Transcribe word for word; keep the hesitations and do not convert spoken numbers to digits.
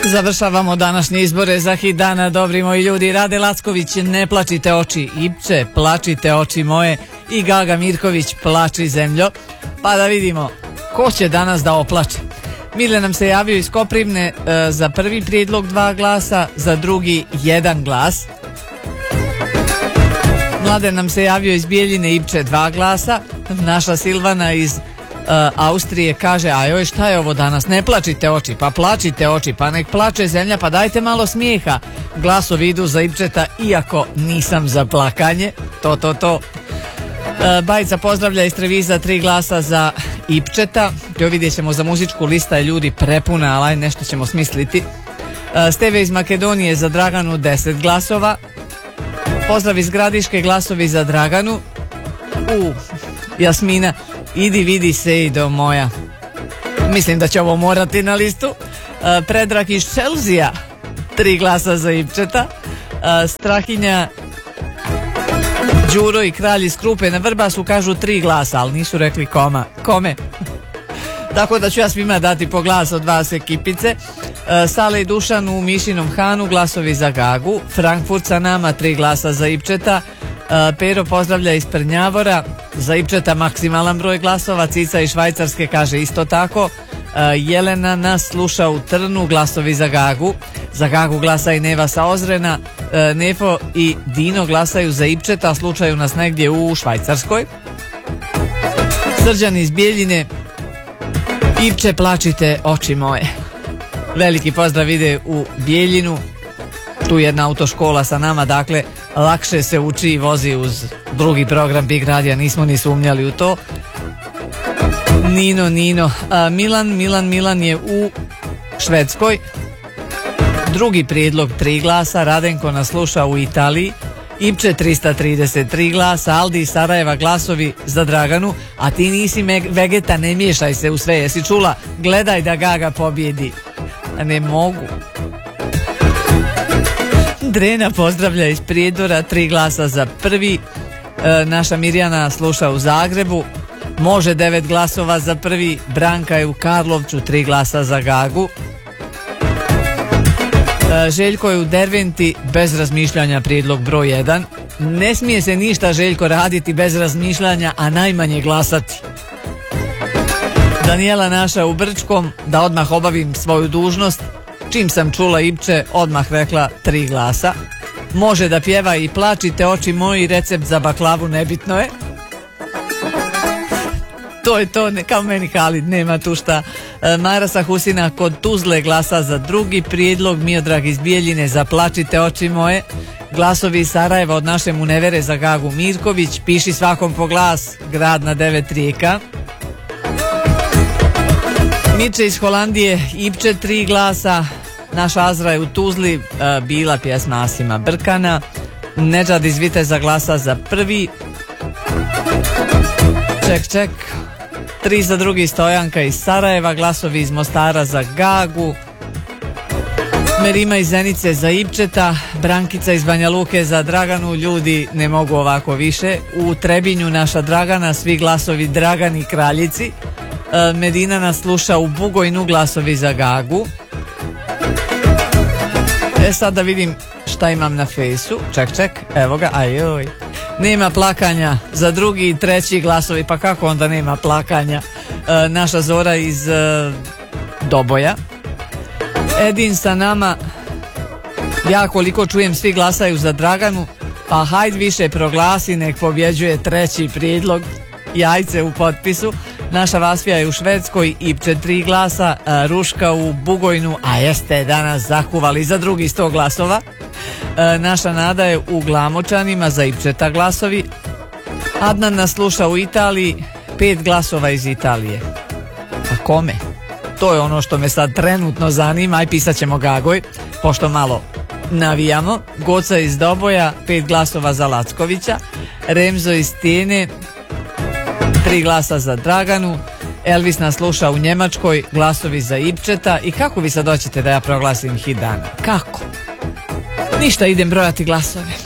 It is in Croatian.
Završavamo današnje izbore za hit dana, dobri moji ljudi. Rade Lacković, Ne plačite oči. Ipče, Plačite oči moje. I Gaga Mirković, Plači zemljo. Pa da vidimo ko će danas da oplače. Mile nam se javio iz Koprivne, e, za prvi prijedlog dva glasa, za drugi jedan glas. Mladen nam se javio iz Bijeljine, Ipče, dva glasa. Naša Silvana iz Uh, Austrije kaže, a joj, šta je ovo danas, ne plačite oči, pa plačite oči, pa nek plače zemlja, pa dajte malo smijeha. Glasovi idu za Ipčeta, iako nisam za plakanje. To, to, to. Uh, Bajica pozdravlja iz Treviza, tri glasa za Ipčeta. Jo, vidjet ćemo, za muzičku lista je ljudi prepuna, ali nešto ćemo smisliti. uh, Steve iz Makedonije za Draganu, deset glasova. Pozdrav iz Gradiške, glasovi za Draganu. U, Jasmina, idi vidi se i do moja. Mislim da će ovo morati na listu. uh, Predrag iz Čelzija, tri glasa za Ipčeta. uh, Strahinja, Đuro i Kralj iz Krupe na Vrbasu kažu tri glasa, ali nisu rekli koma, kome. Tako da ću ja svima dati po glas od vas ekipice. uh, Sale i Dušan u Mišinom Hanu, glasovi za Gagu. Frankfurt sa nama, tri glasa za Ipčeta. Uh, Pero pozdravlja iz Prnjavora, za Ipčeta maksimalan broj glasova. Cica iz Švajcarske kaže isto tako. uh, Jelena nas sluša u Trnu, glasovi za Gagu. Za Gagu glasa i Neva sa Ozrena. uh, Nefo i Dino glasaju za Ipčeta, slučaju nas negdje u Švajcarskoj. Srđan iz Bijeljine, Ipče, plačite oči moje. Veliki pozdrav ide u Bijeljinu. Tu jedna autoškola sa nama, dakle lakše se uči i vozi uz drugi program Big Radija, nismo ni sumnjali u to. Nino, Nino. A, Milan, Milan, Milan je u Švedskoj. Drugi prijedlog, tri glasa. Radenko nas sluša u Italiji. Ipče, trista trideset tri glasa. Aldi iz Sarajeva, glasovi za Draganu. A ti nisi vegeta, ne miješaj se u sve. Jesi čula? Gledaj da Gaga pobjedi. A ne mogu. Drena pozdravlja iz Prijedora, tri glasa za prvi. e, Naša Mirjana sluša u Zagrebu. Može, devet glasova za prvi. Branka je u Karlovcu, tri glasa za Gagu. e, Željko je u Derventi, bez razmišljanja prijedlog broj jedan. Ne smije se ništa, Željko, raditi bez razmišljanja, a najmanje glasati. Danijela naša u Brčkom, da odmah obavim svoju dužnost. Čim sam čula Ipče, odmah rekla tri glasa. Može da pjeva i Plačite oči moji, recept za baklavu nebitno je. To je to, ne, kao meni Halid, nema tu šta. E, Marasa Husina kod Tuzle glasa za drugi prijedlog. Miodrag iz Bijeljine za Plačite oči moje. Glasovi iz Sarajeva od naše Munevere za Gagu Mirković. Piši svakom po glas, grad na devet rijeka. Miče iz Holandije, Ipče, tri glasa. Naša Azra je u Tuzli, e, bila pjesma Asima Brkana. Nedžad iz Viteza glasa za prvi. Ček, ček. Tri za drugi, Stojanka iz Sarajeva, glasovi iz Mostara za Gagu. Merima iz Zenice za Ipčeta. Brankica iz Banja Luke za Draganu. Ljudi, ne mogu ovako više. U Trebinju naša Dragana, svi glasovi Dragani Kraljici. e, Medina nas sluša u Bugojnu, glasovi za Gagu. E sad da vidim šta imam na fejsu. Ček, ček, evo ga, ajoj. Nema plakanja, za drugi i treći glasovi, pa kako onda nema plakanja? E, naša Zora iz e, Doboja. Edin sa nama, ja koliko čujem svi glasaju za Draganu, pa hajd više proglasi, nek pobjeđuje treći prijedlog, jajce u potpisu. Naša Vasfija je u Švedskoj, Ipče tri glasa, a Ruška u Bugojnu, a jeste danas zakuvali za drugi sto glasova. E, naša Nada je u Glamočanima, za Ipčeta glasovi. Adnan nas sluša u Italiji, pet glasova iz Italije. A kome? To je ono što me sad trenutno zanima, aj pisat ćemo Gagoj, pošto malo navijamo. Goca iz Doboja, pet glasova za Lackovića. Remzo iz Tijene, tri glasa za Draganu. Elvis nas sluša u Njemačkoj, glasovi za Ipčeta. I kako vi sad hoćete da ja proglasim hit dana? Kako? Ništa, idem brojati glasove.